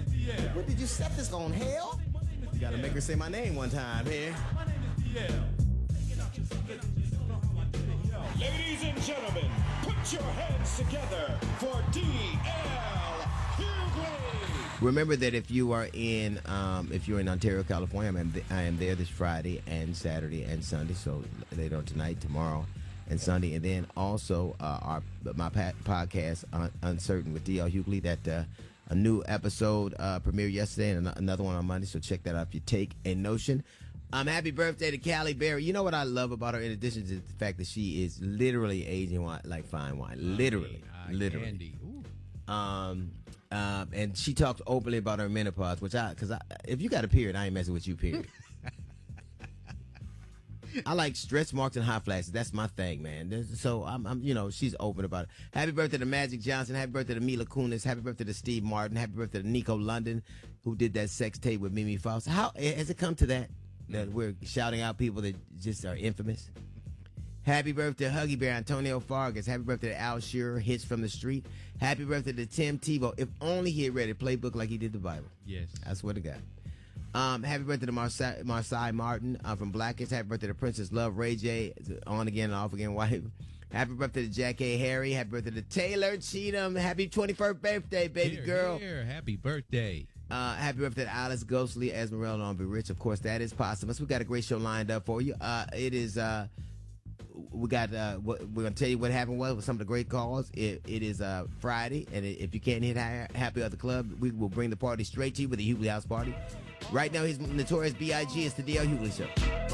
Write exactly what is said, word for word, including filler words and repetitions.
What did you set this on, hell? You gotta make her say my name one time here. Ladies and gentlemen, put your hands together for D L Hughley. Remember that if you are in, um, if you're in Ontario, California, I am, I am there this Friday and Saturday and Sunday. So later on tonight, tomorrow, and Sunday, and then also uh, our my pa- podcast Un- Uncertain with D L Hughley. That uh, a new episode uh, premiered yesterday, and an- another one on Monday. So check that out if you take a notion. Um, happy birthday to Callie Berry. You know what I love about her, in addition to the fact that she is literally aging wine, like fine wine, literally, uh, literally. Candy. Ooh. Um, um, and she talks openly about her menopause, which I, because I, if you got a period, I ain't messing with you. Period. I like stretch marks and hot flashes. That's my thing, man. There's, so I'm, I'm, you know, she's open about it. Happy birthday to Magic Johnson. Happy birthday to Mila Kunis. Happy birthday to Steve Martin. Happy birthday to Nico London, who did that sex tape with Mimi Faust. How has it come to that? That we're shouting out people that just are infamous. Happy birthday to Huggy Bear, Antonio Fargas. Happy birthday to Al Shearer, Hits from the Street. Happy birthday to Tim Tebow. If only he had read a playbook like he did the Bible. Yes. I swear to God. Um, happy birthday to Marci, Marci Martin uh, from Blackest. Happy birthday to Princess Love, Ray J, on again and off again wife. Happy birthday to Jack A. Harry. Happy birthday to Taylor Cheatham. Happy twenty-first birthday, baby here, girl. Here. Happy birthday. Uh, happy birthday to Alice Ghostly, Esmeralda on Be Rich. Of course, that is possible. We got a great show lined up for you. Uh, it is, uh, we got, uh, what, we're going to tell you what happened was with some of the great calls. It, it is uh, Friday, and if you can't hit Happy Other Club, we will bring the party straight to you with the Hughley House Party. Right now, he's Notorious B I G It's the D L Hughley Show.